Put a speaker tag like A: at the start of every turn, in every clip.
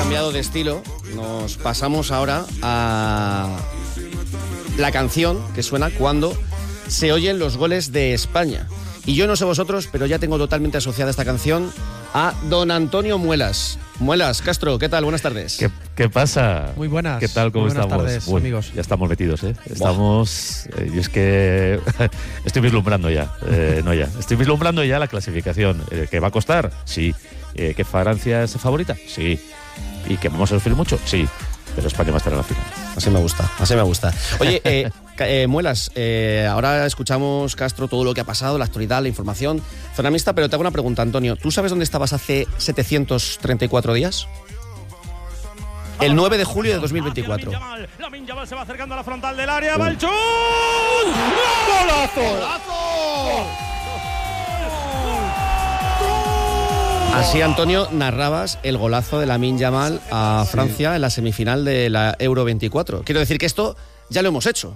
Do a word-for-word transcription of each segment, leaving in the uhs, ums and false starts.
A: cambiado de estilo. Nos pasamos ahora a la canción que suena cuando se oyen los goles de España. Y yo no sé vosotros, pero ya tengo totalmente asociada esta canción a don Antonio Muelas. Muelas, Castro, ¿qué tal? Buenas tardes.
B: ¿Qué, qué pasa?
C: Muy buenas.
B: ¿Qué tal? ¿Cómo
C: Muy buenas
B: estamos?
C: tardes,
B: Bueno,
C: amigos.
B: Ya estamos metidos, ¿eh? Estamos... Eh, y es que estoy vislumbrando ya. Eh, no ya. Estoy vislumbrando ya la clasificación. Eh, ¿Que va a costar? Sí. Eh, ¿Que Francia es favorita? Sí. ¿Y que vamos a sufrir mucho? Sí. Pero España va a estar en la final.
A: Así me gusta, así me gusta. Oye, eh, eh, Muelas, eh, ahora escuchamos, Castro, todo lo que ha pasado, la actualidad, la información, zona mixta, pero te hago una pregunta, Antonio. ¿Tú sabes dónde estabas hace setecientos treinta y cuatro días? El nueve de julio de dos mil veinticuatro.
D: Lamine Yamal se va acercando a la frontal del área, va el chut. ¡Golazo! ¡Golazo!
A: Así, Antonio, narrabas el golazo de Lamine Yamal a Francia en la semifinal de la Euro veinticuatro. Quiero decir que esto ya lo hemos hecho.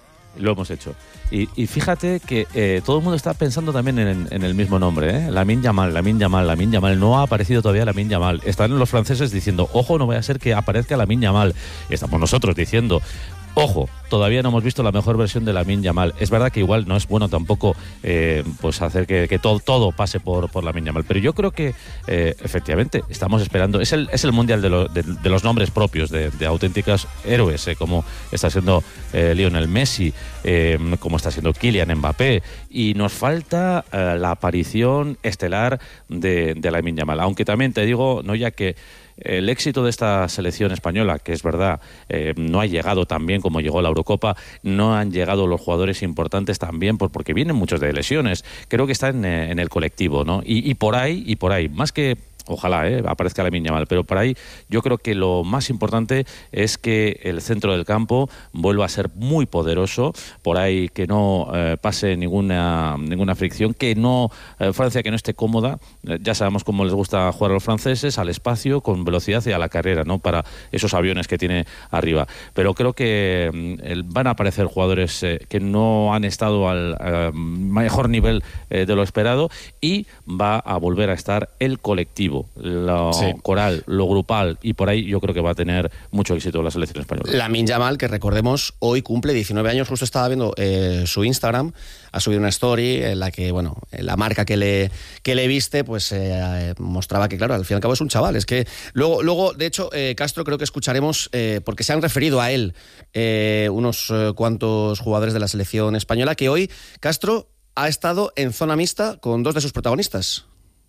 B: Lo hemos hecho. Y, y fíjate que eh, todo el mundo está pensando también en, en el mismo nombre, ¿eh? Lamine Yamal, Lamine Yamal, Lamine Yamal. No ha aparecido todavía Lamine Yamal. Están los franceses diciendo, ojo, no vaya a ser que aparezca Lamine Yamal. Estamos nosotros diciendo, ojo, todavía no hemos visto la mejor versión de Lamine Yamal. Es verdad que igual no es bueno tampoco eh, pues hacer que, que todo, todo pase por, por Lamine Yamal, pero yo creo que eh, efectivamente estamos esperando. Es el, es el mundial de, lo, de, de los nombres propios, de, de auténticos héroes, eh, como está siendo eh, Lionel Messi, eh, como está siendo Kylian Mbappé, y nos falta eh, la aparición estelar de, de Lamine Yamal. Aunque también te digo, no ya que el éxito de esta selección española, que es verdad, eh, no ha llegado tan bien como llegó la Eurocopa, no han llegado los jugadores importantes también, por, porque vienen muchos de lesiones. Creo que está en, en el colectivo, ¿no? Y, y por ahí, y por ahí, más que... Ojalá eh, aparezca Lamine Yamal, pero por ahí yo creo que lo más importante es que el centro del campo vuelva a ser muy poderoso, por ahí que no eh, pase ninguna ninguna fricción, que no eh, Francia que no esté cómoda. Eh, ya sabemos cómo les gusta jugar a los franceses, al espacio, con velocidad y a la carrera, ¿no? Para esos aviones que tiene arriba. Pero creo que eh, van a aparecer jugadores eh, que no han estado al eh, mejor nivel eh, de lo esperado, y va a volver a estar el colectivo, lo sí. coral, lo grupal, y por ahí yo creo que va a tener mucho éxito la selección española.
A: Lamine Yamal, que recordemos, hoy cumple diecinueve años. Justo estaba viendo eh, su Instagram, ha subido una story en la que, bueno, la marca que le, que le viste, pues eh, mostraba que, claro, al fin y al cabo es un chaval. Es que luego, luego de hecho, eh, Castro, creo que escucharemos, eh, porque se han referido a él eh, unos eh, cuantos jugadores de la selección española, que hoy, Castro, ha estado en zona mixta con dos de sus protagonistas.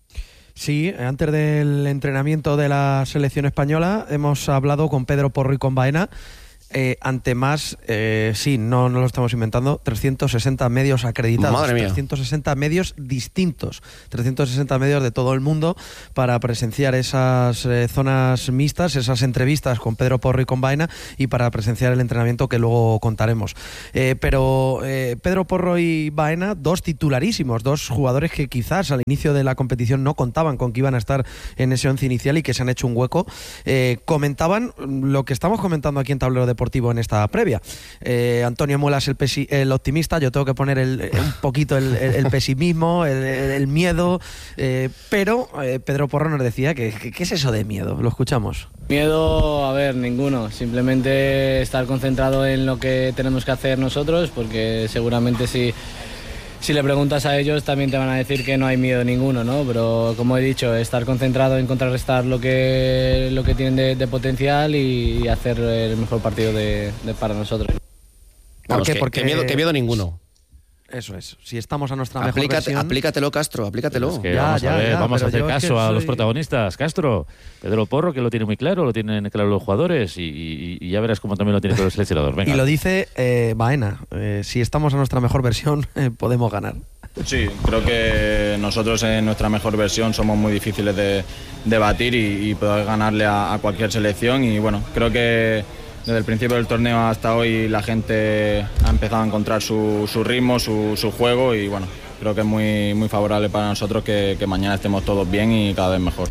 C: Sí, antes del entrenamiento de la selección española hemos hablado con Pedro Porro y con Baena. Eh, ante más, eh, sí, no, no lo estamos inventando, trescientos sesenta medios acreditados.
A: Madre mía.
C: trescientos sesenta medios distintos, trescientos sesenta medios de todo el mundo para presenciar esas eh, zonas mixtas, esas entrevistas con Pedro Porro y con Baena, y para presenciar el entrenamiento que luego contaremos. Eh, pero eh, Pedro Porro y Baena, dos titularísimos, dos jugadores que quizás al inicio de la competición no contaban con que iban a estar en ese once inicial y que se han hecho un hueco, eh, comentaban lo que estamos comentando aquí en Tablero Deportivo en esta previa. Eh, Antonio Muelas, el, pesi- el optimista, yo tengo que poner el, un poquito el, el, el pesimismo, el, el miedo, eh, pero eh, Pedro Porro nos decía que, que ¿qué es eso de miedo? Lo escuchamos.
E: Miedo, a ver, ninguno. Simplemente estar concentrado en lo que tenemos que hacer nosotros, porque seguramente si, si le preguntas a ellos también te van a decir que no hay miedo ninguno, ¿no? Pero como he dicho, estar concentrado en contrarrestar lo que, lo que tienen de, de potencial y hacer el mejor partido de, de para nosotros.
A: ¿Por qué? Porque que miedo, que miedo ninguno.
C: Eso es, si estamos a nuestra
A: Aplícate,
C: mejor versión...
A: Aplícatelo, Castro, aplícatelo.
B: Es que
C: ya,
B: vamos
C: ya,
B: a ver,
C: ya,
B: vamos a hacer caso
C: es que
B: a
C: soy...
B: los protagonistas. Castro, Pedro Porro, que lo tiene muy claro, lo tienen claro los jugadores, y, y, y ya verás cómo también lo tiene claro el seleccionador. Venga.
C: Y lo dice eh, Baena, eh, si estamos a nuestra mejor versión, eh, podemos ganar.
F: Sí, creo que nosotros en nuestra mejor versión somos muy difíciles de, de batir y, y poder ganarle a, a cualquier selección, y bueno, creo que desde el principio del torneo hasta hoy la gente ha empezado a encontrar su, su ritmo, su, su juego, y bueno, creo que es muy, muy favorable para nosotros que, que mañana estemos todos bien y cada vez mejor.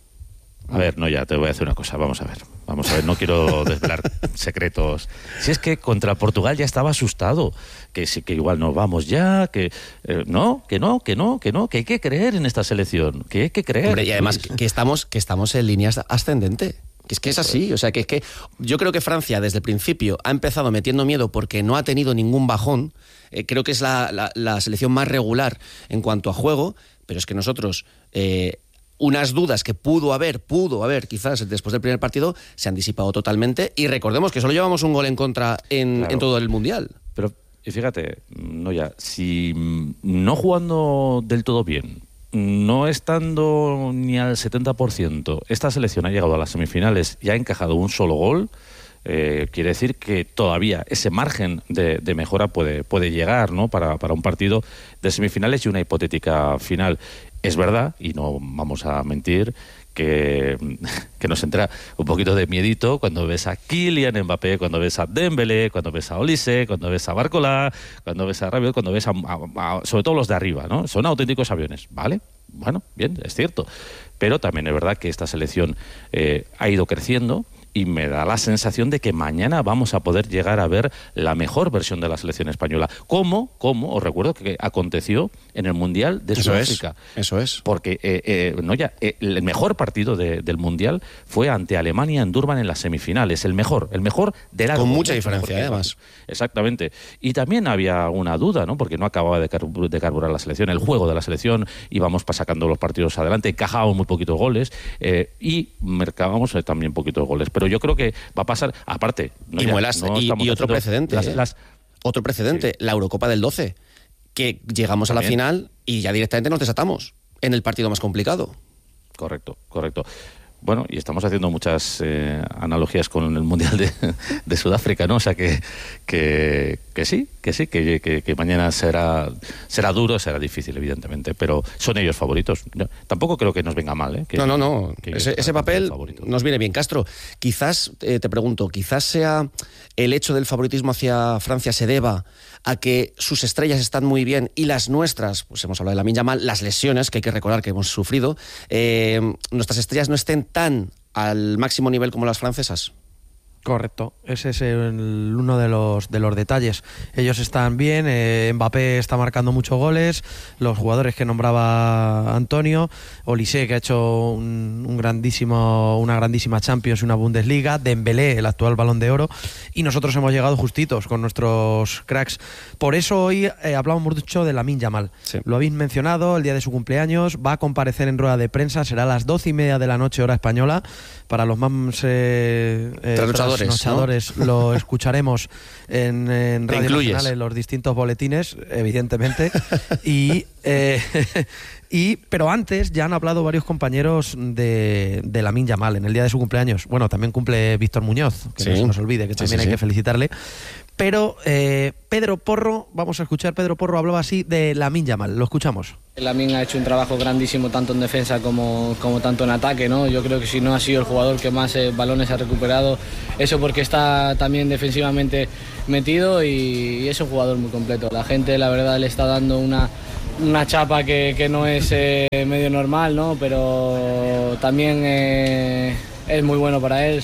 B: A ver, no, ya te voy a decir una cosa, vamos a ver, vamos a ver, no quiero desvelar secretos. Si es que contra Portugal ya estaba asustado, que sí, que igual nos vamos ya, que eh, no, que no, que no, que no, que hay que creer en esta selección, que hay que creer.
A: Hombre, y además que, que estamos, que estamos en líneas ascendente. Que es que es así, o sea, que es que yo creo que Francia desde el principio ha empezado metiendo miedo porque no ha tenido ningún bajón. Eh, creo que es la, la, la selección más regular en cuanto a juego, pero es que nosotros, eh, unas dudas que pudo haber, pudo haber quizás después del primer partido, se han disipado totalmente. Y recordemos que solo llevamos un gol en contra en,
B: claro.
A: en todo el Mundial.
B: Pero, y fíjate, no ya, si no jugando del todo bien, no estando ni al setenta por ciento, esta selección ha llegado a las semifinales y ha encajado un solo gol, eh, quiere decir que todavía ese margen de, de mejora puede, puede llegar, ¿no? para, para un partido de semifinales y una hipotética final. Es verdad, y no vamos a mentir, que, que nos entra un poquito de miedito cuando ves a Kylian Mbappé, cuando ves a Dembélé, cuando ves a Olise, cuando ves a Barcola, cuando ves a Rabiot, cuando ves a, a, a sobre todo los de arriba, ¿no? Son auténticos aviones, ¿vale? Bueno, bien, es cierto. Pero también es verdad que esta selección eh, ha ido creciendo y me da la sensación de que mañana vamos a poder llegar a ver la mejor versión de la selección española. ¿Cómo? ¿Cómo? Os recuerdo que aconteció en el Mundial de
A: Eso
B: Sudáfrica.
A: Es, eso es.
B: Porque eh, eh, no ya, eh, el mejor partido de, del Mundial fue ante Alemania en Durban en las semifinales. El mejor, el mejor de la...
A: Con mucha diferencia,
B: porque,
A: además.
B: Exactamente. Y también había una duda, ¿no? Porque no acababa de, car- de carburar la selección, el juego de la selección, íbamos pa- sacando los partidos adelante, encajábamos muy poquitos goles eh, y mercábamos eh, también poquitos goles. Pero yo creo que va a pasar, aparte... No,
A: y,
B: ya,
A: muelas,
B: no
A: y, y otro precedente.
B: Las,
A: ¿eh?
B: las,
A: otro precedente, sí. La Eurocopa del doce, que llegamos también a la final y ya directamente nos desatamos en el partido más complicado.
B: Correcto, correcto. Bueno, y estamos haciendo muchas eh, analogías con el Mundial de, de Sudáfrica, ¿no? O sea que, que, que sí, que sí, que, que, que mañana será, será duro, será difícil, evidentemente, pero son ellos favoritos. Yo tampoco creo que nos venga mal, ¿eh? Que,
A: no, no, no.
B: Que
A: ese, ese papel nos viene bien. Castro, quizás, eh, te pregunto, quizás sea el hecho del favoritismo hacia Francia se deba a que sus estrellas están muy bien y las nuestras, pues hemos hablado de Lamine Yamal, las lesiones que hay que recordar que hemos sufrido, eh, nuestras estrellas no estén tan al máximo nivel como las francesas.
C: Correcto, ese es el, uno de los de los detalles. Ellos están bien, eh, Mbappé está marcando muchos goles, los jugadores que nombraba Antonio, Olise, que ha hecho un, un grandísimo, una grandísima Champions y una Bundesliga, Dembélé, el actual Balón de Oro, y nosotros hemos llegado justitos con nuestros cracks. Por eso hoy eh, hablamos mucho de Lamine Yamal. Sí. Lo habéis mencionado, el día de su cumpleaños, va a comparecer en rueda de prensa, será a las doce y media de la noche, hora española, para los más eh, eh, trasnochadores, ¿no? Lo escucharemos en, en Radio Nacional, en los distintos boletines, evidentemente. y, eh, y pero antes ya han hablado varios compañeros de, de Lamine Yamal en el día de su cumpleaños. Bueno, también cumple Víctor Muñoz, que sí. no se nos olvide, que también sí, sí, hay sí. que felicitarle. Pero eh, Pedro Porro, vamos a escuchar, Pedro Porro hablaba así de Lamine Yamal, lo escuchamos.
E: Lamine ha hecho un trabajo grandísimo tanto en defensa como, como tanto en ataque, ¿no? Yo creo que si no ha sido el jugador que más eh, balones ha recuperado, eso porque está también defensivamente metido y, y es un jugador muy completo. La gente, la verdad, le está dando una, una chapa que, que no es eh, medio normal, ¿no? Pero también eh, es muy bueno para él.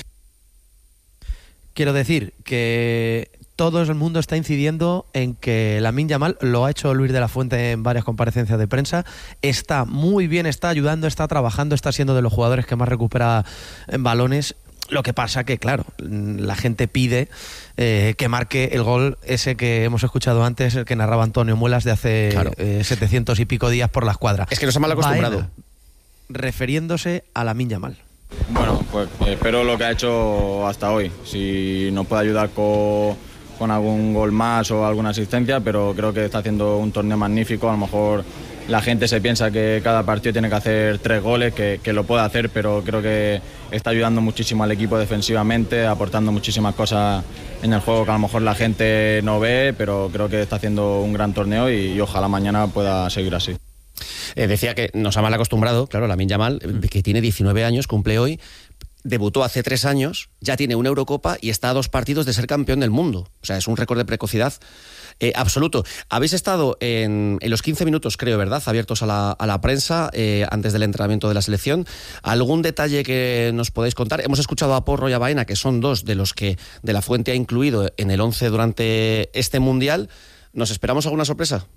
C: Quiero decir que todo el mundo está incidiendo en que Lamine Yamal, lo ha hecho Luis de la Fuente en varias comparecencias de prensa, está muy bien, está ayudando, está trabajando, está siendo de los jugadores que más recupera en balones. Lo que pasa que, claro, la gente pide eh, que marque el gol ese que hemos escuchado antes, el que narraba Antonio Muelas de hace claro. eh, setecientos y pico días por la escuadra.
A: Es que nos ha mal acostumbrado.
C: Baena, refiriéndose a Lamine Yamal.
F: Bueno, pues espero lo que ha hecho hasta hoy. Si nos puede ayudar con, con algún gol más o alguna asistencia, pero creo que está haciendo un torneo magnífico. A lo mejor la gente se piensa que cada partido tiene que hacer tres goles, que, que lo puede hacer, pero creo que está ayudando muchísimo al equipo defensivamente, aportando muchísimas cosas en el juego que a lo mejor la gente no ve, pero creo que está haciendo un gran torneo y, y ojalá mañana pueda seguir así.
A: Eh, decía que nos ha mal acostumbrado, claro, Lamine Yamal, que tiene diecinueve años, cumple hoy, debutó hace tres años, ya tiene una Eurocopa y está a dos partidos de ser campeón del mundo. O sea, es un récord de precocidad eh, absoluto. Habéis estado en, en los quince minutos, creo, ¿verdad?, abiertos a la, a la prensa eh, antes del entrenamiento de la selección. ¿Algún detalle que nos podéis contar? Hemos escuchado a Porro y a Baena, que son dos de los que De la Fuente ha incluido en el once durante este Mundial. ¿Nos esperamos alguna sorpresa?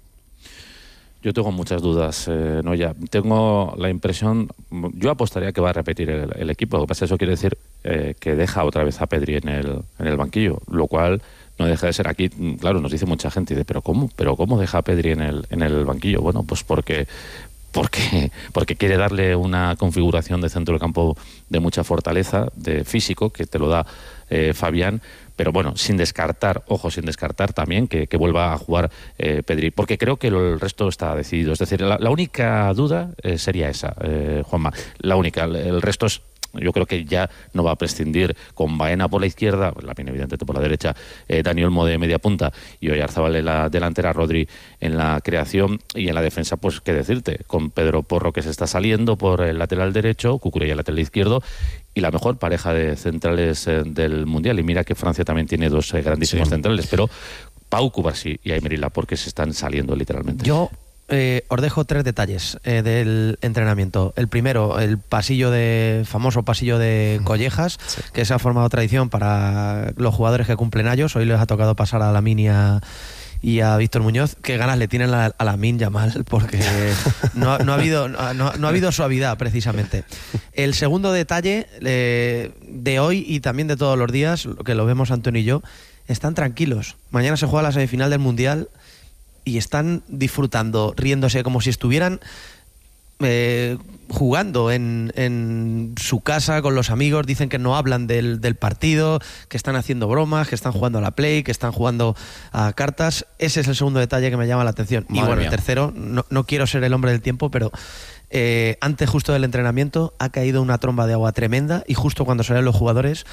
B: Yo tengo muchas dudas, eh, no ya. Tengo la impresión, yo apostaría que va a repetir el, el equipo. Lo que pasa es que eso quiere decir eh, que deja otra vez a Pedri en el, en el banquillo, lo cual no deja de ser aquí, claro, nos dice mucha gente, dice, pero ¿cómo? ¿Pero cómo deja a Pedri en el, en el banquillo? Bueno, pues porque... Porque, porque quiere darle una configuración de centro del campo de mucha fortaleza, de físico, que te lo da eh, Fabián, pero bueno, sin descartar, ojo, sin descartar también que, que vuelva a jugar eh, Pedri, porque creo que el resto está decidido. Es decir, la, la única duda eh, sería esa, eh, Juanma, la única, el, el resto es... Yo creo que ya no va a prescindir con Baena por la izquierda, la bien evidentemente por la derecha, eh, Dani Olmo de media punta y Oyarzabal en la delantera, Rodri en la creación y en la defensa, pues qué decirte, con Pedro Porro que se está saliendo por el lateral derecho, Cucurella el lateral izquierdo y la mejor pareja de centrales eh, del Mundial. Y mira que Francia también tiene dos eh, grandísimos sí. centrales, pero Pau Cubarsí y Aymeric Laporte se están saliendo literalmente.
C: Yo... Eh, os dejo tres detalles eh, del entrenamiento. El primero, el pasillo de famoso pasillo de Collejas, sí. que se ha formado tradición para los jugadores que cumplen años. Hoy les ha tocado pasar a Lamine y a, y a Víctor Muñoz. Qué ganas le tienen a, a Lamine Yamal, porque no, no, ha habido, no, no ha habido suavidad, precisamente. El segundo detalle eh, de hoy y también de todos los días, que lo vemos Antonio y yo, están tranquilos. Mañana se juega la semifinal del Mundial y están disfrutando, riéndose como si estuvieran eh, jugando en, en su casa con los amigos. Dicen que no hablan del, del partido, que están haciendo bromas, que están jugando a la Play, que están jugando a cartas. Ese es el segundo detalle que me llama la atención. Madre y bueno, mía. El tercero, no, no quiero ser el hombre del tiempo, pero eh, antes justo del entrenamiento ha caído una tromba de agua tremenda y justo cuando salen los jugadores...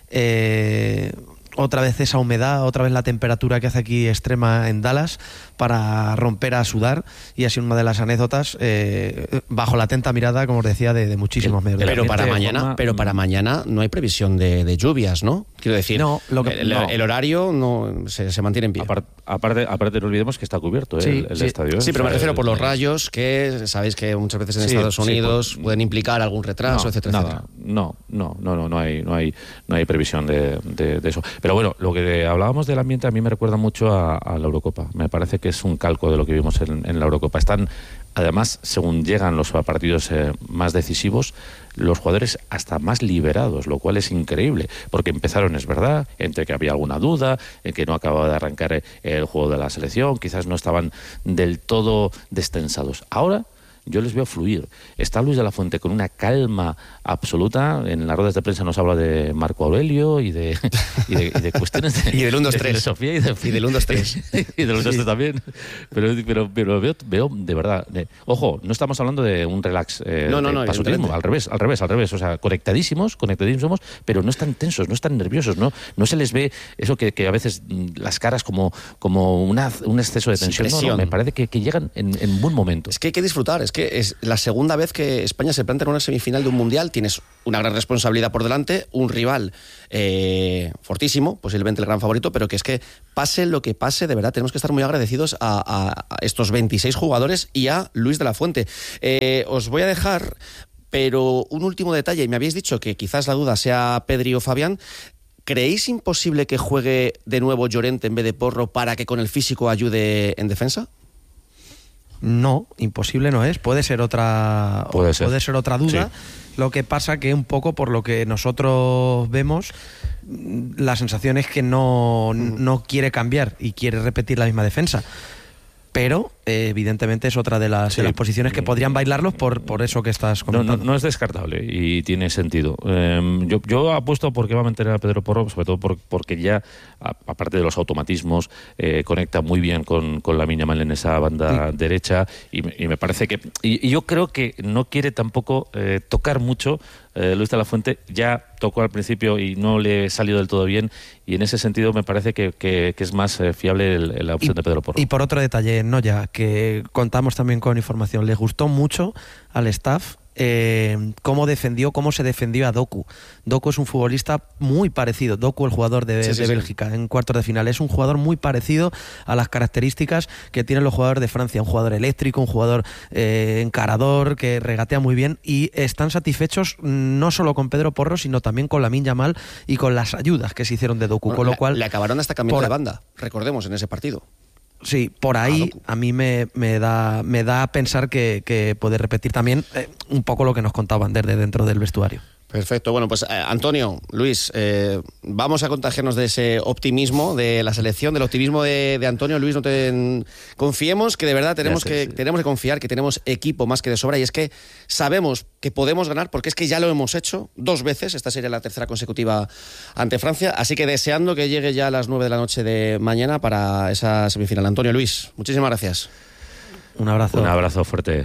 C: Eh, otra vez esa humedad, otra vez la temperatura que hace aquí extrema en Dallas para romper a sudar, y ha sido una de las anécdotas eh, bajo la atenta mirada, como os decía, de, de muchísimos medios.
A: Pero para mañana, forma... pero para mañana no hay previsión de, de lluvias, ¿no? Quiero decir,
C: no, lo que,
A: el,
C: no.
A: el horario no se, se mantiene en pie.
B: Aparte, aparte, aparte no olvidemos que está cubierto ¿eh?
C: sí,
B: el, el
C: sí.
B: estadio.
A: Sí, pero me refiero por los
B: el,
A: rayos que sabéis que muchas veces en
B: sí,
A: Estados Unidos
B: sí, pues,
A: pueden implicar algún retraso,
B: no,
A: etcétera,
B: nada,
A: etcétera.
B: No, no, no, no, no hay, no hay, no hay previsión de, de, de eso. Pero bueno, lo que hablábamos del ambiente a mí me recuerda mucho a, a la Eurocopa. Me parece que es un calco de lo que vimos en, en la Eurocopa. Están, además, según llegan los partidos eh, más decisivos, los jugadores hasta más liberados, lo cual es increíble, porque empezaron, es verdad, entre que había alguna duda, en que no acababa de arrancar eh, el juego de la selección, quizás no estaban del todo destensados. Ahora yo les veo fluir. Está Luis de la Fuente con una calma absoluta. En las ruedas de prensa nos habla de Marco Aurelio y de, y de, y de cuestiones de,
A: y del uno dos
B: de
A: tres.
B: filosofía y, de,
A: y del uno dos tres.
B: Y del uno dos tres también. Pero, pero, pero veo, veo de verdad. De, ojo, no estamos hablando de un relax eh,
A: no, no,
B: de
A: no,
B: pasotismo. Al revés, al revés, al revés. O sea, conectadísimos, conectadísimos, pero no están tensos, no están nerviosos. No, no se les ve eso que, que a veces las caras como, como una, un exceso de tensión. No, no, me parece que, que llegan en, en buen momento.
A: Es que hay que disfrutar. Es que es la segunda vez que España se planta en una semifinal de un mundial. Tienes una gran responsabilidad por delante, un rival eh, fortísimo, posiblemente el gran favorito, pero que es que pase lo que pase, de verdad tenemos que estar muy agradecidos a, a, a estos veintiséis jugadores y a Luis de la Fuente. Eh, os voy a dejar, pero un último detalle, y me habéis dicho que quizás la duda sea Pedri o Fabián. ¿Creéis imposible que juegue de nuevo Llorente en vez de Porro para que con el físico ayude en defensa?
C: No, imposible no es. Puede ser otra,
B: puede ser,
C: puede ser otra duda. Sí. Lo que pasa que un poco por lo que nosotros vemos, la sensación es que no, no quiere cambiar y quiere repetir la misma defensa. Pero eh, evidentemente es otra de las, sí. de las posiciones que podrían bailarlos por, por eso que estás comentando.
B: No, no, no es descartable y tiene sentido. Eh, yo, yo apuesto porque va a mantener a Pedro Porro, sobre todo por, porque ya, a, aparte de los automatismos, eh, conecta muy bien con, con Lamine Yamal en esa banda sí. derecha y, y me parece que... Y, y yo creo que no quiere tampoco eh, tocar mucho. Eh, Luis de la Fuente ya tocó al principio y no le salió del todo bien, y en ese sentido me parece que, que, que es más eh, fiable el, el, la opción
C: y,
B: de Pedro Porro.
C: Y por otro detalle, Noya, que contamos también con información, le gustó mucho al staff eh, cómo defendió, cómo se defendió a Doku. Doku es un futbolista muy parecido, Doku, el jugador de, sí, sí, de Bélgica, sí. en cuartos de final, es un jugador muy parecido a las características que tienen los jugadores de Francia, un jugador eléctrico, un jugador eh, encarador, que regatea muy bien, y están satisfechos no solo con Pedro Porro, sino también con Lamine Yamal y con las ayudas que se hicieron de Doku, bueno, con lo
A: le,
C: cual...
A: Le acabaron hasta cambiando por, de banda, recordemos, en ese partido.
C: Sí, por ahí a mí me, me da me da a pensar que, que puede repetir también eh, un poco lo que nos contaban desde dentro del vestuario.
A: Perfecto. Bueno, pues eh, Antonio, Luis, eh, vamos a contagiarnos de ese optimismo de la selección, del optimismo de, de Antonio. Luis, no te confiemos que de verdad tenemos que, sí. tenemos que confiar, que tenemos equipo más que de sobra, y es que sabemos que podemos ganar porque es que ya lo hemos hecho dos veces. Esta sería la tercera consecutiva ante Francia, así que deseando que llegue ya a las nueve de la noche de mañana para esa semifinal. Antonio, Luis, muchísimas gracias.
C: Un abrazo.
B: Un abrazo fuerte.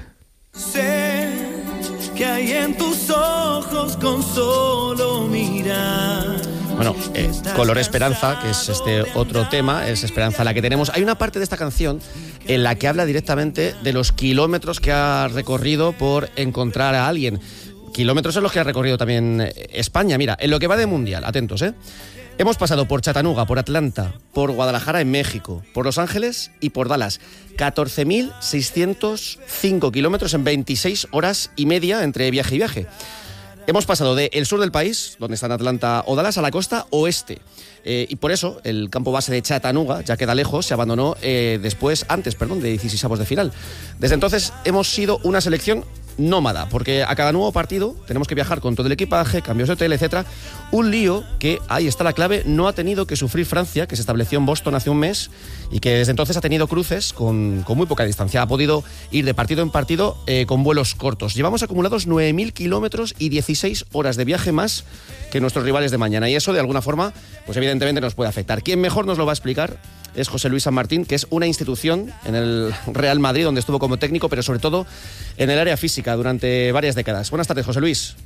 G: Sé que hay en tus ojos con solo mirar.
A: Bueno, eh, Color Esperanza, que es este otro tema, es Esperanza la que tenemos. Hay una parte de esta canción en la que habla directamente de los kilómetros que ha recorrido por encontrar a alguien. Kilómetros en los que ha recorrido también España. Mira, en lo que va de Mundial, atentos, ¿eh? Hemos pasado por Chattanooga, por Atlanta, por Guadalajara en México, por Los Ángeles y por Dallas. catorce mil seiscientos cinco kilómetros en veintiséis horas y media entre viaje y viaje. Hemos pasado del sur del país, donde están Atlanta o Dallas, a la costa oeste. Eh, y por eso el campo base de Chattanooga ya queda lejos, se abandonó eh, después, antes, perdón, de dieciseisavos de final. Desde entonces hemos sido una selección nómada, porque a cada nuevo partido tenemos que viajar con todo el equipaje, cambios de hotel, etcétera. Un lío que, ahí está la clave, no ha tenido que sufrir Francia, que se estableció en Boston hace un mes y que desde entonces ha tenido cruces con, con muy poca distancia. Ha podido ir de partido en partido eh, con vuelos cortos. Llevamos acumulados nueve mil kilómetros y dieciséis horas de viaje más que nuestros rivales de mañana, y eso de alguna forma, pues evidentemente nos puede afectar. ¿Quién mejor nos lo va a explicar? Es José Luis San Martín, que es una institución en el Real Madrid, donde estuvo como técnico, pero sobre todo en el área física durante varias décadas. Buenas tardes, José Luis.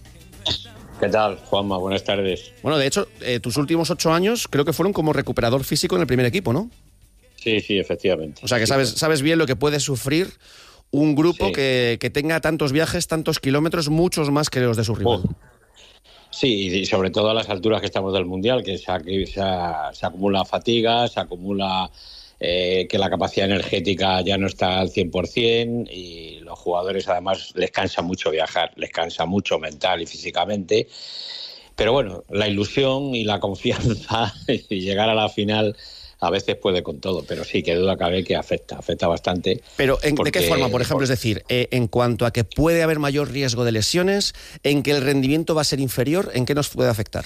H: ¿Qué tal, Juanma? Buenas tardes.
A: Bueno, de hecho, eh, tus últimos ocho años creo que fueron como recuperador físico en el primer equipo, ¿no?
H: Sí, sí, efectivamente.
A: O sea, que
H: sí,
A: sabes, sabes bien lo que puede sufrir un grupo sí. que, que tenga tantos viajes, tantos kilómetros, muchos más que los de su rival. Oh.
H: Sí, y sobre todo a las alturas que estamos del Mundial, que se, se, se acumula fatiga, se acumula eh, que la capacidad energética ya no está al cien por ciento, y los jugadores además les cansa mucho viajar, les cansa mucho mental y físicamente. Pero bueno, la ilusión y la confianza y llegar a la final a veces puede con todo, pero sí, que duda cabe que afecta, afecta bastante.
A: Pero ¿en,
H: porque,
A: ¿de qué forma, por ejemplo? Por... Es decir, eh, en cuanto a que puede haber mayor riesgo de lesiones, en que el rendimiento va a ser inferior, ¿en qué nos puede afectar?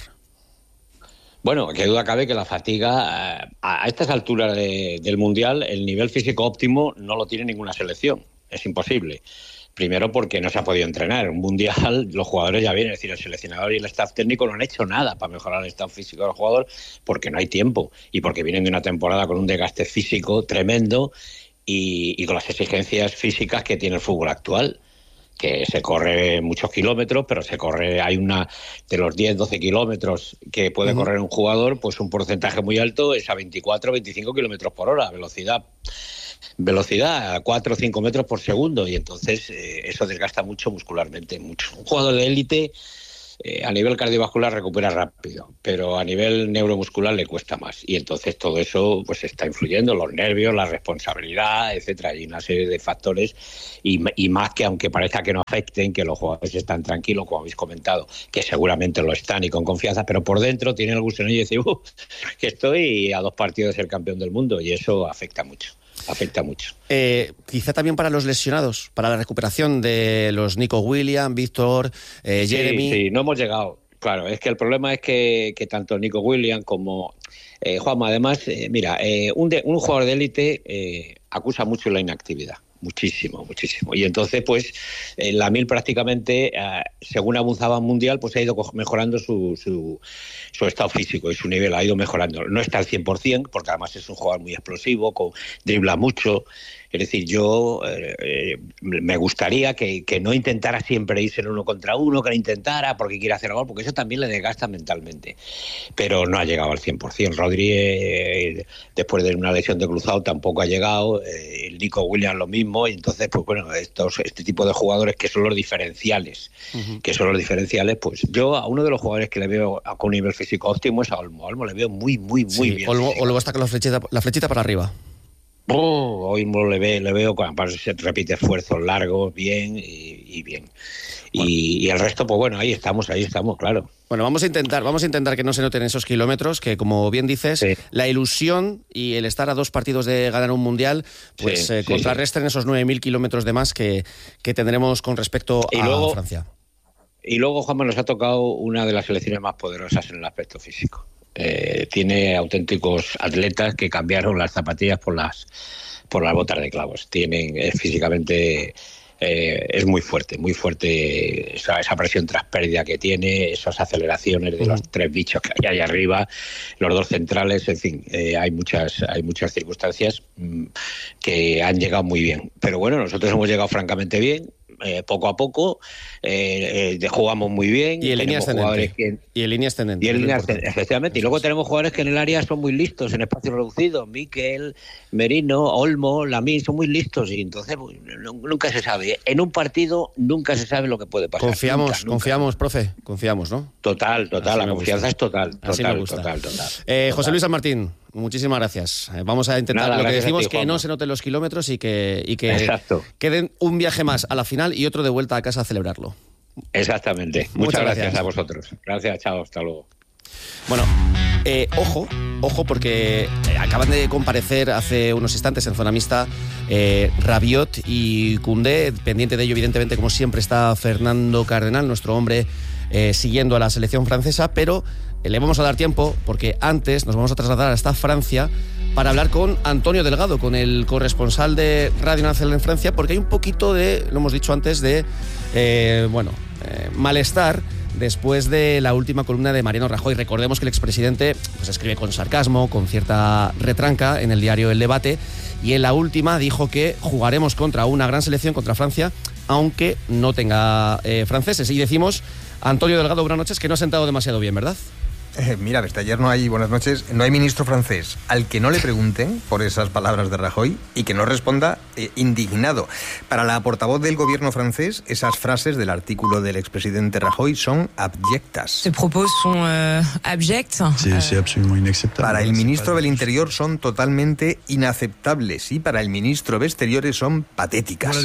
H: Bueno, que duda cabe que la fatiga, eh, a estas alturas de, del Mundial, el nivel físico óptimo no lo tiene ninguna selección, es imposible. Primero porque no se ha podido entrenar. Un mundial, los jugadores ya vienen, es decir, el seleccionador y el staff técnico no han hecho nada para mejorar el estado físico del jugador porque no hay tiempo y porque vienen de una temporada con un desgaste físico tremendo y, y con las exigencias físicas que tiene el fútbol actual, que se corre muchos kilómetros, pero se corre, hay una de los diez, doce kilómetros que puede uh-huh. correr un jugador, pues un porcentaje muy alto es a veinticuatro, veinticinco kilómetros por hora, velocidad. velocidad a cuatro o cinco metros por segundo, y entonces eh, eso desgasta mucho muscularmente, mucho. Un jugador de élite eh, a nivel cardiovascular recupera rápido, pero a nivel neuromuscular le cuesta más, y entonces todo eso pues está influyendo, los nervios, la responsabilidad, etcétera, y una serie de factores, y, y más que aunque parezca que no afecten, que los jugadores están tranquilos, como habéis comentado, que seguramente lo están y con confianza, pero por dentro tienen el gusanillo y dicen uh, que estoy a dos partidos de ser campeón del mundo, y eso afecta mucho. Afecta mucho.
A: Eh, quizá también para los lesionados, para la recuperación de los Nico Williams, Víctor, eh, Jeremy.
H: Sí, sí, no hemos llegado. Claro, es que el problema es que, que tanto Nico Williams como eh, Juanma, además, eh, mira, eh, un, de, un jugador de élite eh, acusa mucho la inactividad. Muchísimo, muchísimo. Y entonces, pues, en la mil prácticamente, eh, según avanzaba el Mundial, pues ha ido mejorando su, su, su estado físico y su nivel ha ido mejorando. No está al cien por ciento, porque además es un jugador muy explosivo, con, dribla mucho. Es decir, yo eh, me gustaría que, que no intentara siempre irse en uno contra uno, que no intentara porque quiere hacer gol, porque eso también le desgasta mentalmente. Pero no ha llegado al cien por ciento. Rodri, eh, después de una lesión de cruzado, tampoco ha llegado. Eh, el Nico Williams lo mismo. Y entonces, pues bueno, estos, este tipo de jugadores que son los diferenciales, uh-huh. que son los diferenciales, pues yo a uno de los jugadores que le veo con un nivel físico óptimo es a Olmo. A Olmo le veo muy, muy, muy
A: sí,
H: bien.
A: Olmo, Olmo está con la flechita, la flechita para arriba.
H: Oh, hoy le, ve, le veo cuando se repite esfuerzos largos, bien y, y bien. Bueno. Y, y el resto, pues bueno, ahí estamos, ahí estamos, claro.
A: Bueno, vamos a intentar, vamos a intentar que no se noten esos kilómetros, que como bien dices, sí. la ilusión y el estar a dos partidos de ganar un mundial, pues sí, eh, sí, contrarrestan sí. esos nueve mil kilómetros de más que, que tendremos con respecto
H: y
A: a
H: luego,
A: Francia.
H: Y luego, Juanma, nos ha tocado una de las selecciones más poderosas en el aspecto físico. Eh, tiene auténticos atletas que cambiaron las zapatillas por las por las botas de clavos. Tienen eh, físicamente eh, es muy fuerte, muy fuerte esa, esa presión tras pérdida que tiene, esas aceleraciones de los tres bichos que hay ahí arriba, los dos centrales, en fin, eh, hay muchas hay muchas circunstancias mmm, que han llegado muy bien. Pero bueno, nosotros hemos llegado francamente bien. Eh, poco a poco eh, eh, jugamos muy bien
A: y en línea ascendente
H: que,
A: y en línea ascendente
H: y en línea ascendente, efectivamente. Y luego tenemos jugadores que en el área son muy listos en espacios reducidos. Mikel, Merino, Olmo, Lamine son muy listos y entonces nunca se sabe, en un partido nunca se sabe lo que puede pasar.
A: Confiamos,
H: nunca, nunca.
A: confiamos, profe, confiamos, ¿no?
H: Total, total,
A: Así
H: la confianza es total,
A: Así
H: total,
A: me gusta.
H: total, total,
A: eh,
H: total.
A: José Luis San Martín, muchísimas gracias. Eh, vamos a intentar
H: Nada,
A: lo que decimos,
H: ti,
A: que no se noten los kilómetros y que, y que
H: Exacto.
A: queden un viaje más a la final y otro de vuelta a casa a celebrarlo.
H: Exactamente. Muchas, Muchas gracias. gracias a vosotros. Gracias, chao, hasta luego.
A: Bueno, eh, ojo, ojo, porque acaban de comparecer hace unos instantes en zona mixta eh, Rabiot y Koundé. Pendiente de ello, evidentemente, como siempre, está Fernando Cardenal, nuestro hombre, eh, siguiendo a la selección francesa, pero eh, le vamos a dar tiempo porque antes nos vamos a trasladar hasta Francia para hablar con Antonio Delgado, con el corresponsal de Radio Nacional en Francia, porque hay un poquito de, lo hemos dicho antes, de, eh, bueno, eh, malestar después de la última columna de Mariano Rajoy. Recordemos que el expresidente pues, escribe con sarcasmo, con cierta retranca en el diario El Debate, y en la última dijo que jugaremos contra una gran selección, contra Francia, aunque no tenga eh, franceses. Y decimos, Antonio Delgado, buenas noches, que no ha sentado demasiado bien, ¿verdad?
I: Eh, mira, desde ayer no hay, buenas noches, no hay ministro francés al que no le pregunten por esas palabras de Rajoy y que no responda eh, indignado. Para la portavoz del gobierno francés, esas frases del artículo del expresidente Rajoy son abyectas.
J: Ces propos son euh, abyects.
I: Sí, sí, absolutamente inaceptable. Para el ministro del Interior son totalmente inaceptables y para el ministro de Exteriores son patéticas.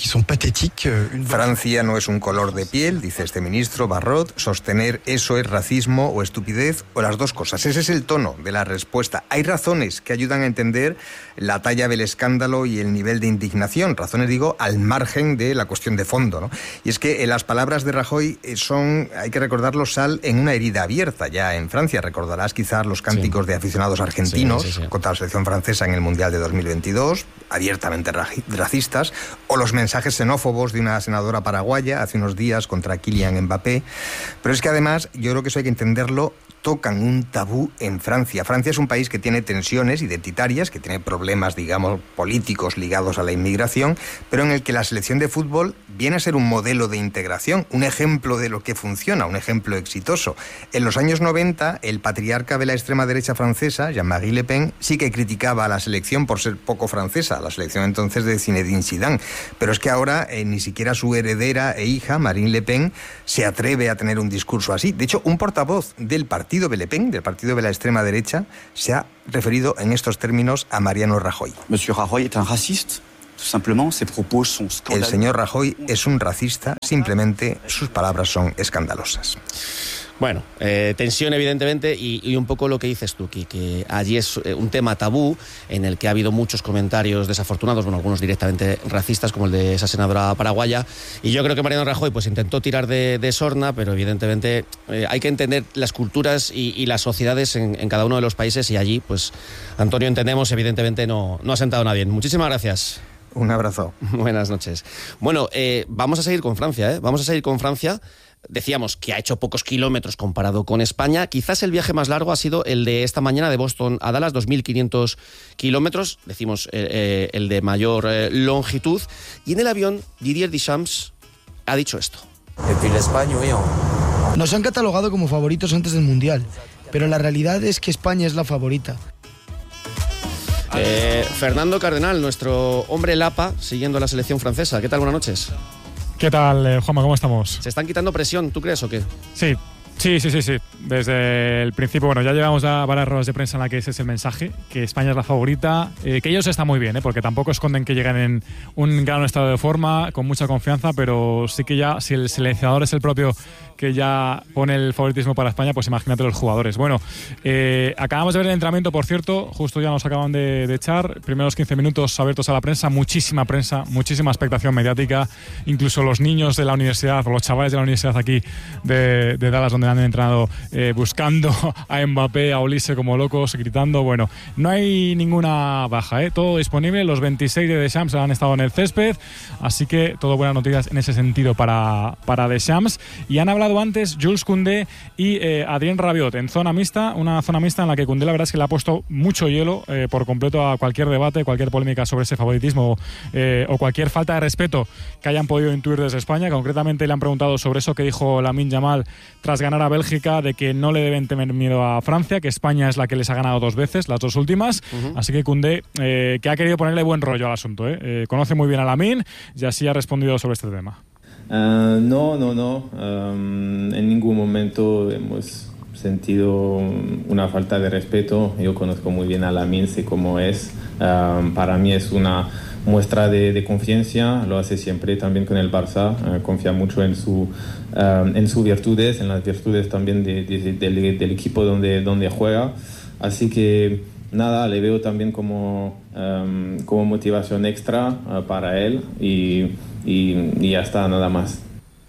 I: Francia no es un color de piel, dice este ministro Barrot. Sostener eso es racismo o estupidez, o las dos cosas. Ese es el tono de la respuesta. Hay razones que ayudan a entender la talla del escándalo y el nivel de indignación. Razones, digo, al margen de la cuestión de fondo, ¿no? Y es que las palabras de Rajoy son, hay que recordarlo, sal en una herida abierta ya en Francia. Recordarás quizás los cánticos sí. de aficionados argentinos sí, sí, sí. contra la selección francesa en el Mundial de dos mil veintidós, abiertamente racistas, o los mensajes xenófobos de una senadora paraguaya hace unos días contra Kylian Mbappé. Pero es que además, yo creo que eso hay que entenderlo, tocan un tabú en Francia. Francia es un país que tiene tensiones identitarias, que tiene problemas, digamos, políticos ligados a la inmigración, pero en el que la selección de fútbol viene a ser un modelo de integración, un ejemplo de lo que funciona, un ejemplo exitoso. En los años noventa, el patriarca de la extrema derecha francesa, Jean-Marie Le Pen, sí que criticaba a la selección por ser poco francesa, la selección entonces de Zinedine Zidane. Pero es que ahora eh, ni siquiera su heredera e hija, Marine Le Pen, se atreve a tener un discurso así. De hecho, un portavoz del partido partido de Le Pen, del partido de la extrema derecha, se ha referido en estos términos a Mariano Rajoy.
K: Monsieur Rajoy est un raciste.
I: El señor Rajoy es un racista, simplemente sus palabras son escandalosas.
A: Bueno, eh, tensión evidentemente y, y un poco lo que dices tú, que, que allí es un tema tabú en el que ha habido muchos comentarios desafortunados, bueno, algunos directamente racistas, como el de esa senadora paraguaya, y yo creo que Mariano Rajoy pues intentó tirar de, de sorna, pero evidentemente eh, hay que entender las culturas y, y las sociedades en, en cada uno de los países, y allí, pues, Antonio, entendemos, evidentemente no, no ha sentado nada bien. Muchísimas gracias.
I: Un abrazo.
A: Buenas noches. Bueno, eh, vamos a seguir con Francia, ¿eh? Vamos a seguir con Francia. Decíamos que ha hecho pocos kilómetros comparado con España. Quizás el viaje más largo ha sido el de esta mañana de Boston a Dallas, dos mil quinientos kilómetros. Decimos eh, eh, el de mayor eh, longitud. Y en el avión, Didier Deschamps ha dicho esto.
L: Nos han catalogado como favoritos antes del Mundial, pero la realidad es que España es la favorita.
A: Eh, Fernando Cardenal, nuestro hombre Lapa, siguiendo la selección francesa. ¿Qué tal? Buenas noches.
M: ¿Qué tal, eh, Juanma? ¿Cómo estamos?
A: ¿Se están quitando presión, tú crees, o qué?
M: Sí, Sí, sí, sí, sí. Desde el principio, bueno, ya llevamos a varias ruedas de prensa en la que ese es el mensaje, que España es la favorita, eh, que ellos están muy bien, ¿eh? Porque tampoco esconden que llegan en un gran estado de forma, con mucha confianza, pero sí que ya, si el seleccionador es el propio que ya pone el favoritismo para España, pues imagínate los jugadores. Bueno, eh, acabamos de ver el entrenamiento, por cierto, justo ya nos acaban de, de echar, primeros quince minutos abiertos a la prensa, muchísima prensa, muchísima expectación mediática, incluso los niños de la universidad, o los chavales de la universidad aquí de, de Dallas, donde han entrenado eh, buscando a Mbappé, a Olise como locos, gritando. Bueno, no hay ninguna baja, ¿eh? Todo disponible. Los veintiséis de Deschamps han estado en el césped, así que todo buenas noticias en ese sentido para, para Deschamps. Y han hablado antes Jules Koundé y eh, Adrien Rabiot en zona mixta, una zona mixta en la que Koundé la verdad es que le ha puesto mucho hielo eh, por completo a cualquier debate, cualquier polémica sobre ese favoritismo eh, o cualquier falta de respeto que hayan podido intuir desde España. Concretamente le han preguntado sobre eso que dijo Lamine Yamal tras ganar a Bélgica, de que no le deben tener miedo a Francia, que España es la que les ha ganado dos veces, las dos últimas. Uh-huh. Así que Koundé, eh, que ha querido ponerle buen rollo al asunto, ¿eh? Eh, conoce muy bien a Lamine y así ha respondido sobre este tema.
N: Uh, no, no, no. Um, en ningún momento hemos sentido una falta de respeto. Yo conozco muy bien a Lamine, sé cómo es. Um, para mí es una muestra de, de confianza, lo hace siempre también con el Barça, uh, confía mucho en su uh, en sus virtudes, en las virtudes también de, de, de, de, del equipo donde, donde juega, así que nada, le veo también como, um, como motivación extra uh, para él y, y, y ya está, nada más.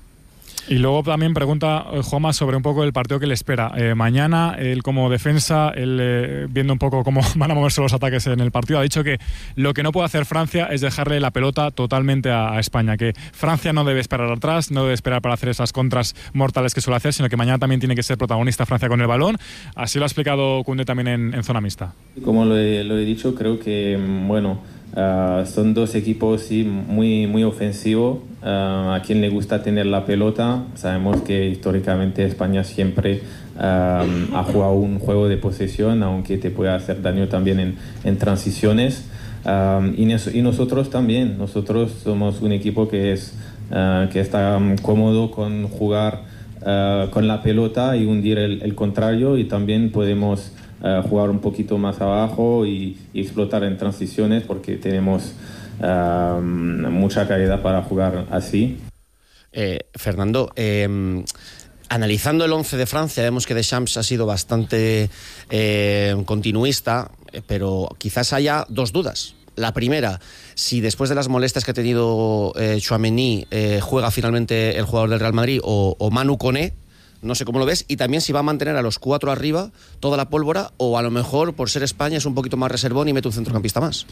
M: Y luego también pregunta Juanma sobre un poco el partido que le espera. Eh, mañana, él como defensa, él eh, viendo un poco cómo van a moverse los ataques en el partido, ha dicho que lo que no puede hacer Francia es dejarle la pelota totalmente a, a España, que Francia no debe esperar atrás, no debe esperar para hacer esas contras mortales que suele hacer, sino que mañana también tiene que ser protagonista Francia con el balón. Así lo ha explicado Koundé también en, en zona mixta.
N: Como lo he, lo he dicho, creo que, bueno, Uh, son dos equipos sí, muy, muy ofensivos, uh, a quien le gusta tener la pelota. Sabemos que históricamente España siempre uh, ha jugado un juego de posesión, aunque te puede hacer daño también en, en transiciones, uh, y, nos, y nosotros también, nosotros somos un equipo que, es, uh, que está um, cómodo con jugar uh, con la pelota y hundir el, el contrario, y también podemos Uh, jugar un poquito más abajo y, y explotar en transiciones, porque tenemos uh, mucha calidad para jugar así.
A: Eh, Fernando, eh, analizando el once de Francia, vemos que Deschamps ha sido bastante eh, continuista, pero quizás haya dos dudas. La primera, si después de las molestias que ha tenido eh, Tchouaméni, eh, juega finalmente el jugador del Real Madrid o, o Manu Koné. No sé cómo lo ves, y también si va a mantener a los cuatro arriba toda la pólvora, o a lo mejor por ser España es un poquito más reservón y mete un centrocampista más.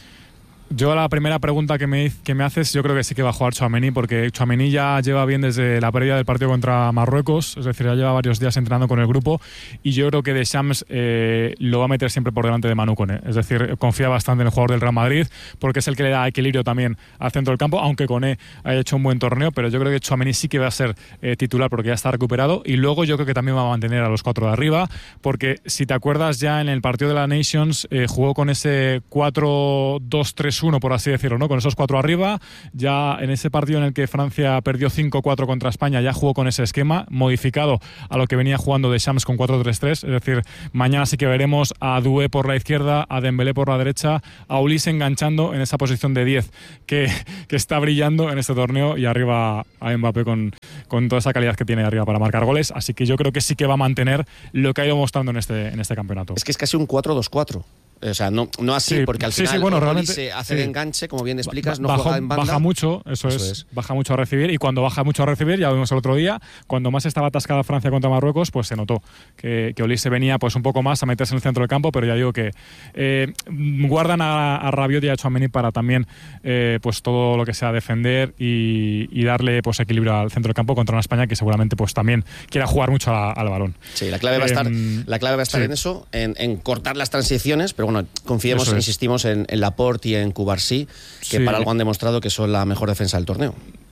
M: Yo la primera pregunta que me, que me haces, yo creo que sí que va a jugar Tchouaméni, porque Tchouaméni ya lleva bien desde la previa del partido contra Marruecos, es decir, ya lleva varios días entrenando con el grupo, y yo creo que Deschamps eh, lo va a meter siempre por delante de Manu Koné. Es decir, confía bastante en el jugador del Real Madrid, porque es el que le da equilibrio también al centro del campo, aunque Koné haya hecho un buen torneo, pero yo creo que Tchouaméni sí que va a ser eh, titular porque ya está recuperado, y luego yo creo que también va a mantener a los cuatro de arriba, porque si te acuerdas ya en el partido de la Nations eh, jugó con ese cuatro dos tres uno, por así decirlo, ¿no? Con esos cuatro arriba. Ya en ese partido en el que Francia perdió cinco cuatro contra España, ya jugó con ese esquema modificado a lo que venía jugando Deschamps con cuatro tres tres. Es decir, mañana sí que veremos a Doué por la izquierda, a Dembélé por la derecha, a Olise enganchando en esa posición de diez que, que está brillando en este torneo, y arriba a Mbappé con, con toda esa calidad que tiene arriba para marcar goles. Así que yo creo que sí que va a mantener lo que ha ido mostrando en este, en este campeonato.
A: Es que es casi un cuatro dos cuatro. O sea, no, no así, sí, porque al
M: sí,
A: final
M: sí, bueno, realmente,
A: se hace
M: sí.
A: de enganche, como bien explicas, no
M: Bajo,
A: juega en banda.
M: Baja mucho, eso, eso es, es, baja mucho a recibir, y cuando baja mucho a recibir, ya lo vimos el otro día, cuando más estaba atascada Francia contra Marruecos, pues se notó que, que Olise venía pues un poco más a meterse en el centro del campo, pero ya digo que eh, guardan a, a Rabiot y a Tchouaméni para también eh, pues todo lo que sea defender y, y darle pues equilibrio al centro del campo contra una España que seguramente pues también quiera jugar mucho a, al balón.
A: Sí, la clave va a estar, eh, la clave va a estar sí. en eso, en, en cortar las transiciones, pero bueno, confiemos. Es. Insistimos en, en Laporte y en Cubarsí, que sí. para algo han demostrado que son la mejor defensa del torneo.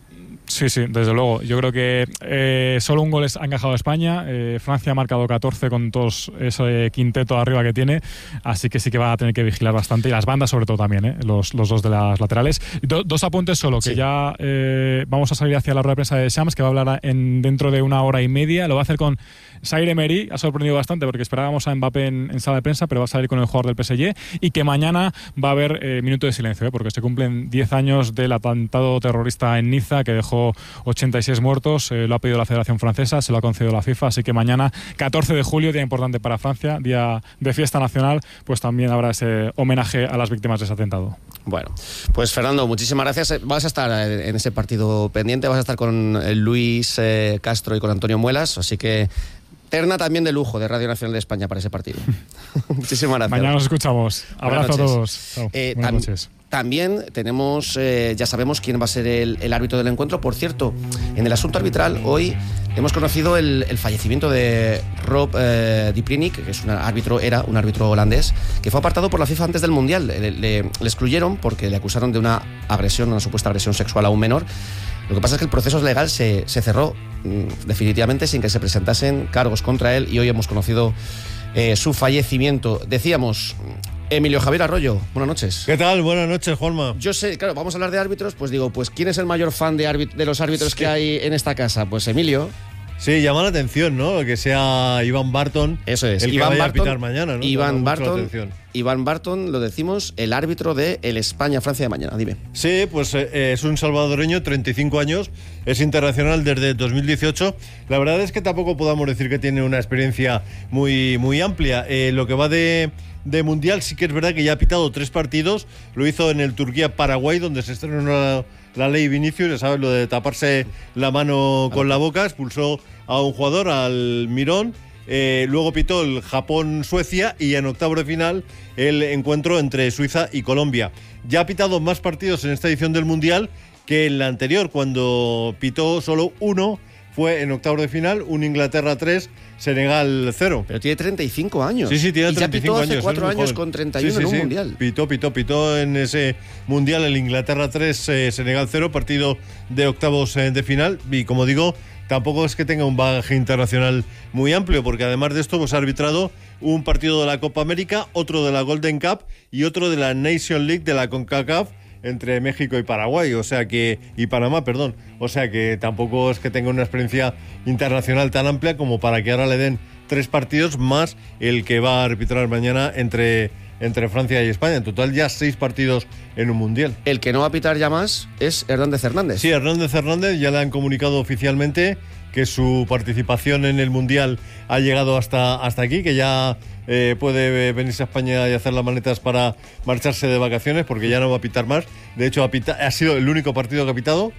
M: Sí, sí, desde luego. Yo creo que eh, solo un gol ha encajado España. Eh, Francia ha marcado catorce con todos ese quinteto arriba que tiene. Así que sí que va a tener que vigilar bastante. Y las bandas, sobre todo, también, ¿eh? los, los dos de las laterales. Do, dos apuntes solo, que sí. ya eh, vamos a salir hacia la rueda de prensa de Shams, que va a hablar en, dentro de una hora y media. Lo va a hacer con Zaire Emery. Ha sorprendido bastante porque esperábamos a Mbappé en, en sala de prensa, pero va a salir con el jugador del P S G. Y que mañana va a haber eh, minuto de silencio, ¿eh? porque se cumplen diez años del atentado terrorista en Niza, que dejó ochenta y seis muertos, eh, lo ha pedido la Federación Francesa, se lo ha concedido la FIFA, así que mañana, catorce de julio, día importante para Francia, día de fiesta nacional, pues también habrá ese homenaje a las víctimas de ese atentado.
A: Bueno, pues Fernando, muchísimas gracias. Vas a estar en ese partido pendiente, vas a estar con Luis eh, Castro y con Antonio Muelas, así que terna también de lujo de Radio Nacional de España para ese partido. Muchísimas gracias.
M: Mañana nos escuchamos. Abrazo a todos. Chao.
A: Eh,
M: Buenas
A: tam-
M: noches.
A: También tenemos, eh, ya sabemos quién va a ser el, el árbitro del encuentro. Por cierto, en el asunto arbitral hoy hemos conocido el, el fallecimiento de Rob eh, Diprinik, que es un árbitro, era un árbitro holandés, que fue apartado por la FIFA antes del Mundial. Le, le, le excluyeron porque le acusaron de una agresión, una supuesta agresión sexual a un menor. Lo que pasa es que el proceso legal se, se cerró mmm, definitivamente sin que se presentasen cargos contra él y hoy hemos conocido eh, su fallecimiento. Decíamos... Emilio Javier Arroyo, buenas noches.
O: ¿Qué tal? Buenas noches, Juanma.
A: Yo sé, claro, vamos a hablar de árbitros, pues digo, pues ¿quién es el mayor fan de, árbit- de los árbitros sí. que hay en esta casa? Pues Emilio.
O: Sí, llama la atención, ¿no? Que sea Iván Barton.
A: Eso es,
O: el
A: Iván
O: que vaya
A: Barton,
O: a pitar mañana, ¿no?
A: Iván Barton, Iván Barton, lo decimos, el árbitro de el España-Francia de mañana, dime.
O: Sí, pues eh, es un salvadoreño, treinta y cinco años, es internacional desde dos mil dieciocho. La verdad es que tampoco podamos decir que tiene una experiencia muy, muy amplia. Eh, lo que va de... de Mundial sí que es verdad que ya ha pitado tres partidos, lo hizo en el Turquía-Paraguay, donde se estrenó la, la ley Vinicius, ya sabes, lo de taparse la mano con la boca, expulsó a un jugador, al Mirón, eh, luego pitó el Japón-Suecia y en octavos de final el encuentro entre Suiza y Colombia. Ya ha pitado más partidos en esta edición del Mundial que en la anterior, cuando pitó solo uno, fue en octavos de final, un Inglaterra tres, Senegal cero.
A: Pero tiene treinta y cinco años.
O: Sí, sí, tiene treinta y cinco años.
A: Y ya pitó hace cuatro años con treinta y uno sí, sí, en un
O: sí.
A: Mundial.
O: Pitó, pitó, pitó en ese Mundial el Inglaterra tres, eh, Senegal cero, partido de octavos eh, de final. Y como digo, tampoco es que tenga un bagaje internacional muy amplio, porque además de esto, pues ha arbitrado un partido de la Copa América, otro de la Golden Cup y otro de la Nation League de la CONCACAF, entre México y Paraguay, o sea que y Panamá, perdón, o sea que tampoco es que tenga una experiencia internacional tan amplia como para que ahora le den tres partidos más el que va a arbitrar mañana entre entre Francia y España. En total ya seis partidos en un Mundial.
A: El que no va a pitar ya más es Hernández Hernández.
O: Sí, Hernández Hernández ya le han comunicado oficialmente que su participación en el Mundial ha llegado hasta, hasta aquí, que ya eh, puede venirse a España y hacer las maletas para marcharse de vacaciones, porque ya no va a pitar más. De hecho, ha, pita, ha sido el único partido que ha pitado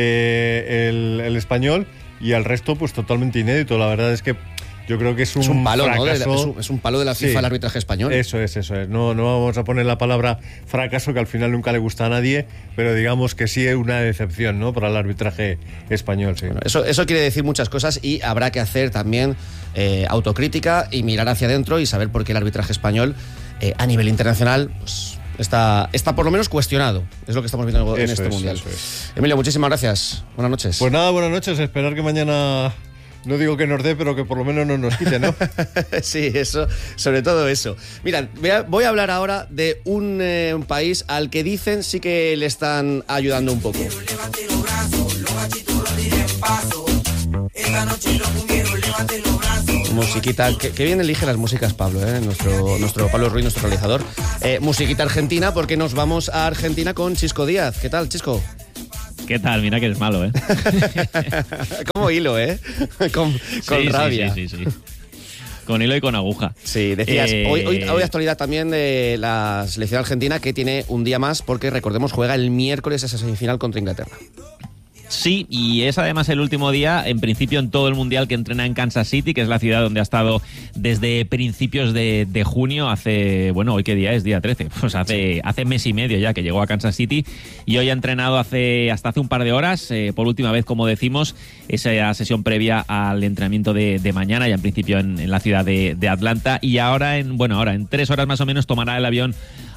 O: eh, el, el español, y el resto pues totalmente inédito. La verdad es que yo creo que es un,
A: es un palo, ¿no?
O: fracaso.
A: Es un, es un palo de la FIFA, sí, el arbitraje español.
O: Eso es, eso es. No, no vamos a poner la palabra fracaso, que al final nunca le gusta a nadie, pero digamos que sí es una decepción, ¿no? Para el arbitraje español, sí.
A: Bueno, eso, eso quiere decir muchas cosas, y habrá que hacer también eh, autocrítica y mirar hacia adentro y saber por qué el arbitraje español eh, a nivel internacional pues, está, está por lo menos cuestionado. Es lo que estamos viendo en
O: eso
A: este
O: es,
A: Mundial.
O: Eso es.
A: Emilio, muchísimas gracias. Buenas noches.
O: Pues nada, buenas noches. Esperar que mañana... No digo que nos dé, pero que por lo menos no nos quite, ¿no?
A: Sí, eso, sobre todo eso. Mira, voy a hablar ahora de un, eh, un país al que dicen sí que le están ayudando un poco. Musiquita, que, que bien elige las músicas Pablo, ¿eh? nuestro, nuestro Pablo Ruiz, nuestro realizador. Eh, musiquita argentina, porque nos vamos a Argentina con Chisco Díaz. ¿Qué tal, Chisco?
P: ¿Qué tal? Mira que eres malo, ¿eh?
A: Como hilo, ¿eh? Con, con
P: sí,
A: rabia.
P: Sí, sí, sí, sí. Con hilo y con aguja.
A: Sí, decías,
P: eh...
A: hoy, hoy, hoy actualidad también de la selección argentina, que tiene un día más, porque recordemos, juega el miércoles esa semifinal contra Inglaterra.
P: Sí, y es además el último día, en principio, en todo el Mundial, que entrena en Kansas City, que es la ciudad donde ha estado desde principios de, de junio, hace, bueno, ¿hoy qué día es? Día trece, pues hace, hace mes y medio ya que llegó a Kansas City, y hoy ha entrenado hace, hasta hace un par de horas, eh, por última vez, como decimos, esa sesión previa al entrenamiento de, de mañana, ya en principio en, en la ciudad de, de Atlanta, y ahora, en bueno, ahora en tres horas más o menos tomará el avión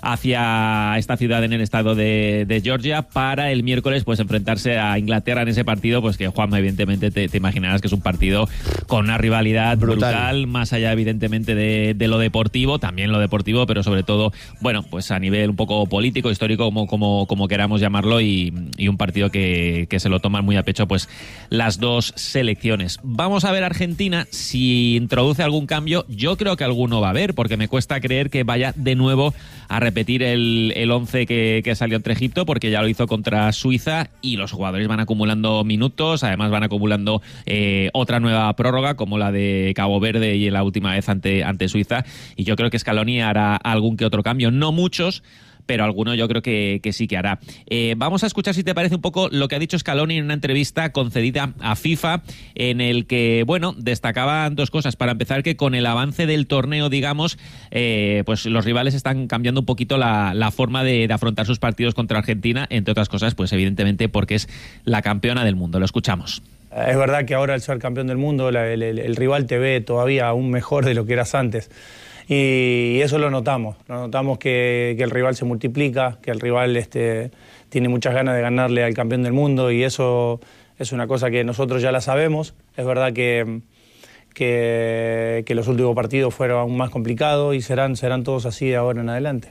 P: hacia esta ciudad en el estado de, de Georgia para el miércoles pues enfrentarse a Inglaterra en ese partido, pues que Juanma evidentemente te, te imaginarás que es un partido con una rivalidad brutal, brutal más allá evidentemente de, de lo deportivo, también lo deportivo, pero sobre todo, bueno, pues a nivel un poco político, histórico, como, como, como queramos llamarlo, y, y un partido que, que se lo toman muy a pecho pues las dos selecciones. Vamos a ver Argentina si introduce algún cambio. Yo creo que alguno va a haber, porque me cuesta creer que vaya de nuevo a repetir el, el once que, que salió entre Egipto, porque ya lo hizo contra Suiza y los jugadores van acumulando minutos, además van acumulando eh, otra nueva prórroga como la de Cabo Verde y en la última vez ante, ante Suiza, y yo creo que Scaloni hará algún que otro cambio, no muchos, pero alguno yo creo que, que sí que hará. Eh, vamos a escuchar, si te parece, un poco lo que ha dicho Scaloni en una entrevista concedida a FIFA, en el que, bueno, destacaban dos cosas. Para empezar, que con el avance del torneo, digamos, eh, pues los rivales están cambiando un poquito la, la forma de, de afrontar sus partidos contra Argentina, entre otras cosas, pues evidentemente porque es la campeona del mundo. Lo escuchamos.
Q: Es verdad que ahora al ser campeón del mundo, la, el, el, el rival te ve todavía aún mejor de lo que eras antes. Y eso lo notamos, lo notamos que, que el rival se multiplica, que el rival este, tiene muchas ganas de ganarle al campeón del mundo, y eso es una cosa que nosotros ya la sabemos. Es verdad que, que, que los últimos partidos fueron aún más complicados y serán, serán todos así de ahora en adelante.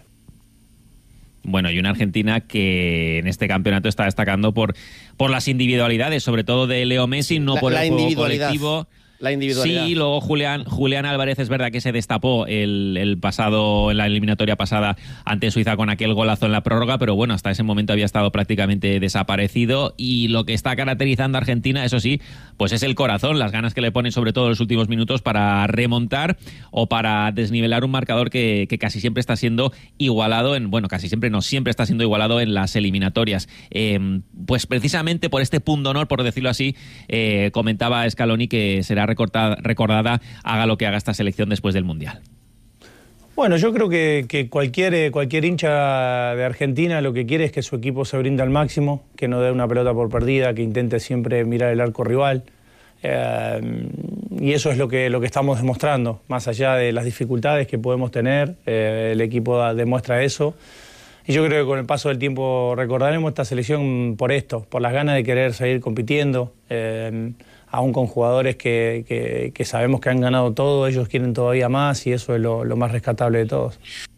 P: Bueno, y una Argentina que en este campeonato está destacando por, por las individualidades, sobre todo de Leo Messi, no
A: la,
P: por
A: la
P: el juego colectivo.
A: La individualidad.
P: Sí, luego Julián, Julián Álvarez es verdad que se destapó el, el pasado, en la eliminatoria pasada ante Suiza con aquel golazo en la prórroga, pero bueno, hasta ese momento había estado prácticamente desaparecido, y lo que está caracterizando a Argentina, eso sí, pues es el corazón, las ganas que le ponen sobre todo en los últimos minutos para remontar o para desnivelar un marcador que, que casi siempre está siendo igualado en, bueno, casi siempre no, siempre está siendo igualado en las eliminatorias. Eh, pues precisamente por este punto honor, por decirlo así, eh, comentaba Scaloni que será Recordada, recordada, haga lo que haga esta selección después del Mundial.
Q: Bueno, yo creo que, que cualquier, cualquier hincha de Argentina lo que quiere es que su equipo se brinde al máximo, que no dé una pelota por perdida, que intente siempre mirar el arco rival. Eh, y eso es lo que, lo que estamos demostrando, más allá de las dificultades que podemos tener, eh, el equipo da, demuestra eso. Y yo creo que con el paso del tiempo recordaremos esta selección por esto, por las ganas de querer seguir compitiendo, eh, aún con jugadores que, que, que sabemos que han ganado todo, ellos quieren todavía más, y eso es lo, lo más rescatable de todos.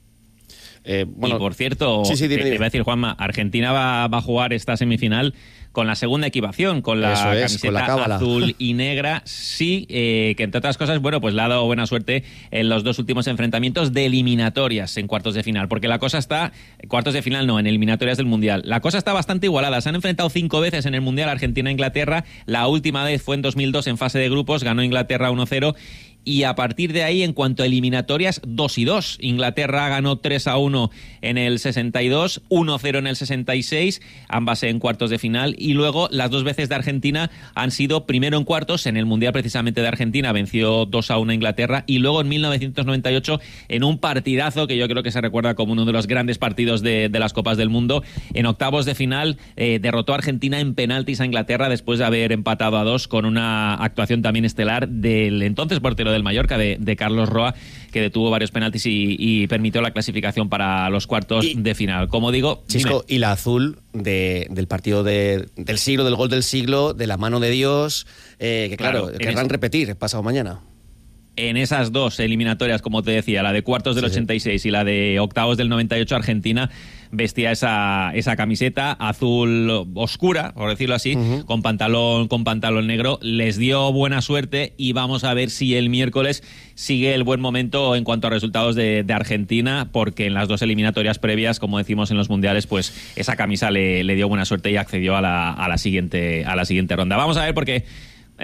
P: Eh, bueno, y por cierto,
A: sí, sí, dime,
P: te
A: dime.
P: iba a decir, Juanma, Argentina va, va a jugar esta semifinal con la segunda equipación, con la
A: Eso es,
P: camiseta
A: con la cábala.
P: azul y negra, sí, eh, que entre otras cosas, bueno, pues le ha dado buena suerte en los dos últimos enfrentamientos de eliminatorias en cuartos de final, porque la cosa está, cuartos de final no, en eliminatorias del Mundial, la cosa está bastante igualada. Se han enfrentado cinco veces en el Mundial Argentina e Inglaterra, la última vez fue en dos mil dos en fase de grupos, ganó Inglaterra uno cero, y a partir de ahí, en cuanto a eliminatorias, dos y dos. Inglaterra ganó tres a uno en el sesenta y dos, uno cero en el sesenta y seis, ambas en cuartos de final, y luego las dos veces de Argentina han sido primero en cuartos, en el Mundial precisamente de Argentina, venció dos a uno a Inglaterra, y luego en mil novecientos noventa y ocho, en un partidazo que yo creo que se recuerda como uno de los grandes partidos de, de las Copas del Mundo, en octavos de final, eh, derrotó a Argentina en penaltis a Inglaterra después de haber empatado a dos, con una actuación también estelar del entonces portero del Mallorca, de, de Carlos Roa, que detuvo varios penaltis y, y permitió la clasificación para los cuartos y, de final. Como digo,
A: Chisco,
P: dime.
A: Y la azul de, del partido de, del siglo, del gol del siglo, de la mano de Dios, eh, que claro, claro querrán repetir pasado mañana.
P: En esas dos eliminatorias, como te decía, la de cuartos del sí, ochenta y seis sí. y la de octavos del noventa y ocho, Argentina vestía esa, esa camiseta azul oscura, por decirlo así, uh-huh. con pantalón con pantalón negro. Les dio buena suerte y vamos a ver si el miércoles sigue el buen momento en cuanto a resultados de, de Argentina, porque en las dos eliminatorias previas, como decimos en los mundiales, pues esa camisa le, le dio buena suerte y accedió a la, a la siguiente a la siguiente ronda. Vamos a ver, porque